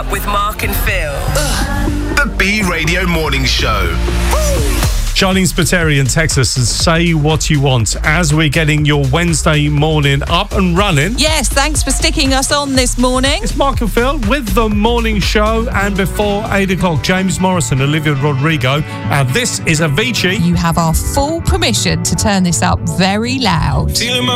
Up with Mark and Phil. The B Radio Morning Show. Charlene Spiteri in Texas and Say What You Want as we're getting your Wednesday morning up and running. Yes, thanks for sticking us on this morning. It's Mark and Phil with the morning show, and before 8 o'clock, James Morrison, Olivia Rodrigo, and this is Avicii. You have our full permission to turn this up very loud. Feeling my